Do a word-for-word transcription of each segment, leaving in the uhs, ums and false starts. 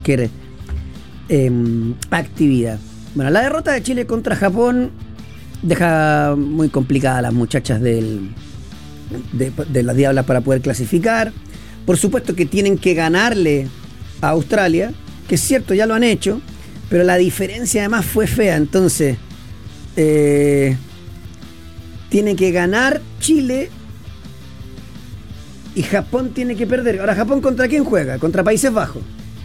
cualquier eh, actividad. Bueno, la derrota de Chile contra Japón deja muy complicadas a las muchachas del, de, de las Diablas para poder clasificar. Por supuesto que tienen que ganarle a Australia, que es cierto, ya lo han hecho, pero la diferencia además fue fea. Entonces, eh, tiene que ganar Chile y Japón tiene que perder. Ahora, ¿Japón contra quién juega? Contra Países Bajos.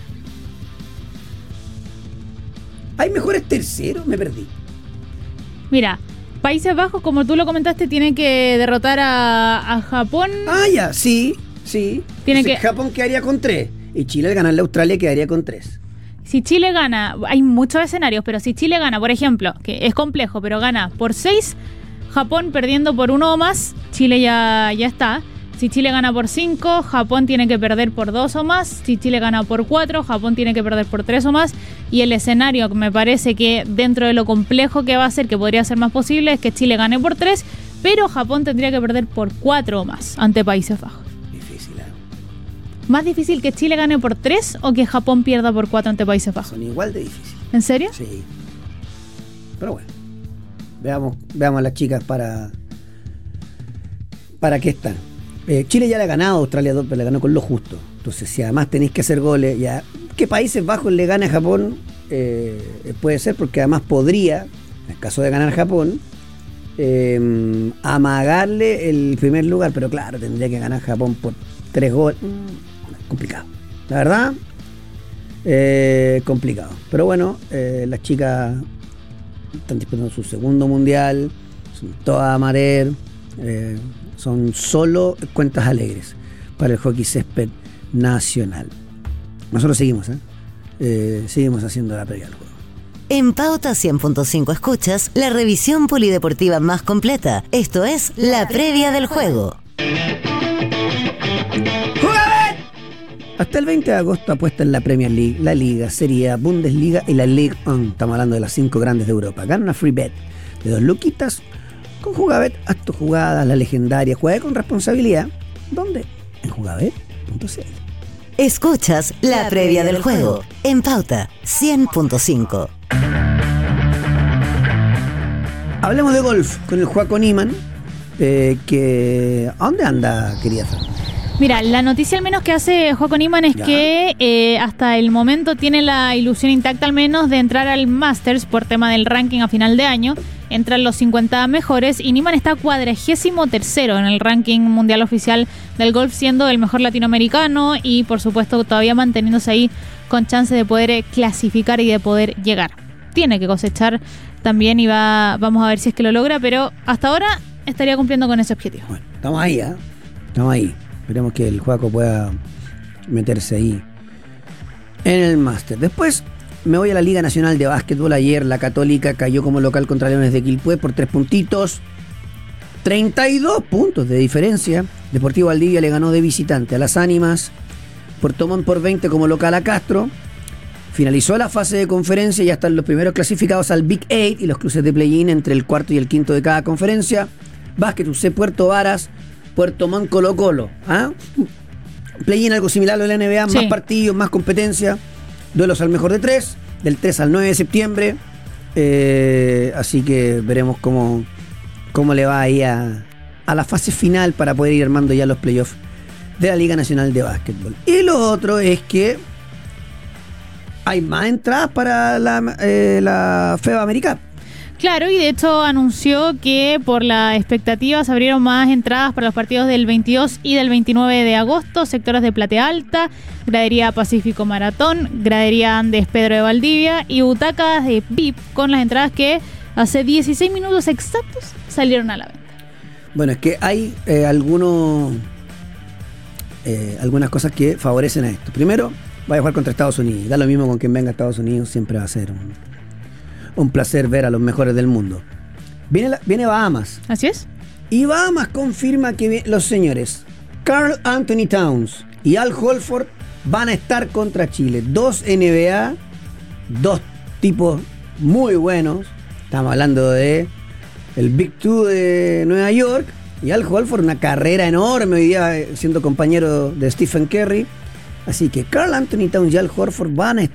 ¿Hay mejores terceros? Me perdí. Mira, Países Bajos, como tú lo comentaste, tiene que derrotar a, a Japón. Ah, ya, sí, sí. Tiene Entonces, que... Japón quedaría con tres. Y Chile al ganarle a Australia quedaría con tres. Si Chile gana, hay muchos escenarios, pero si Chile gana, por ejemplo, que es complejo, pero gana por seis, Japón perdiendo por uno o más, Chile ya, ya está. Si Chile gana por cinco, Japón tiene que perder por dos o más. Si Chile gana por cuatro, Japón tiene que perder por tres o más. Y el escenario que me parece que dentro de lo complejo que va a ser, que podría ser más posible, es que Chile gane por tres, pero Japón tendría que perder por cuatro o más ante Países Bajos. Difícil, ¿eh? ¿Más difícil que Chile gane por tres o que Japón pierda por cuatro ante Países Bajos? Son igual de difíciles. ¿En serio? Sí. Pero bueno, veamos, veamos a las chicas para, para qué están. Eh, Chile ya le ha ganado a Australia dos, pero le ganó con lo justo. Entonces, si además tenéis que hacer goles, ya que Países Bajos le gane a Japón, eh, puede ser, porque además podría, en el caso de ganar Japón, eh, amagarle el primer lugar, pero claro, tendría que ganar Japón por tres goles. Mm, complicado. La verdad, eh, complicado. Pero bueno, eh, las chicas están disputando su segundo mundial, son todas amateur, eh, son solo cuentas alegres para el hockey césped nacional. Nosotros seguimos, ¿eh? Eh, seguimos haciendo la previa al juego. En Pauta cien punto cinco escuchas la revisión polideportiva más completa. Esto es la previa del juego. ¡Jugabet! Hasta el veinte de agosto apuesta en la Premier League, la Liga, Serie A, Bundesliga y la Ligue uno. Estamos hablando de las cinco grandes de Europa. Gana una free bet de dos luquitas. Con Jugabet, haz tus jugadas, la legendaria. Juega con responsabilidad. ¿Dónde? En jugabet punto c l. Escuchas la previa del juego en Pauta cien punto cinco. Hablemos de golf con el Joaco Niman. Eh, que, ¿a dónde anda, querida Fran? Mira, la noticia al menos que hace Joaco Niman es ya. que eh, hasta el momento tiene la ilusión intacta al menos de entrar al Masters por tema del ranking a final de año. Entran los cincuenta mejores y Niman está cuadragésimo tercero en el ranking mundial oficial del golf, siendo el mejor latinoamericano y por supuesto todavía manteniéndose ahí con chance de poder clasificar y de poder llegar. Tiene que cosechar también y va, vamos a ver si es que lo logra, pero hasta ahora estaría cumpliendo con ese objetivo. Bueno, estamos ahí, ¿eh? Estamos ahí. Esperemos que el Joaco pueda meterse ahí en el máster. Después me voy a la Liga Nacional de Básquetbol. Ayer la Católica cayó como local contra Leones de Quilpué por tres puntitos. treinta y dos puntos de diferencia. Deportivo Valdivia le ganó de visitante a Las Ánimas. Puerto Montt por veinte como local a Castro. Finalizó la fase de conferencia y ya están los primeros clasificados al Big Eight y los cruces de play-in entre el cuarto y el quinto de cada conferencia. Básquet U C Puerto Varas, Puerto Montt Colo Colo. ¿Ah? Play-in algo similar a lo de la N B A, Sí. más partidos, más competencia. Duelos al mejor de tres, del tres al nueve de septiembre. Eh, así que veremos cómo, cómo le va ahí a, a la fase final para poder ir armando ya los playoffs de la Liga Nacional de Básquetbol. Y lo otro es que hay más entradas para la, eh, la FEBA Americana. Claro, y de hecho anunció que por la expectativa se abrieron más entradas para los partidos del veintidós y del veintinueve de agosto, sectores de Platea Alta, gradería Pacífico Maratón, gradería Andes Pedro de Valdivia y butacas de V I P con las entradas que hace dieciséis minutos exactos salieron a la venta. Bueno, es que hay eh, algunos, eh, algunas cosas que favorecen a esto. Primero, va a jugar contra Estados Unidos. Da lo mismo con quien venga a Estados Unidos, siempre va a ser un, un placer ver a los mejores del mundo. Viene, la, viene Bahamas. ¿Así es? Y Bahamas confirma que los señores Karl Anthony Towns y Al Horford van a estar contra Chile. Dos N B A, dos tipos muy buenos. Estamos hablando de el Big Two de Nueva York y Al Horford, una carrera enorme hoy día siendo compañero de Stephen Curry. Así que Karl Anthony Towns y Al Horford van a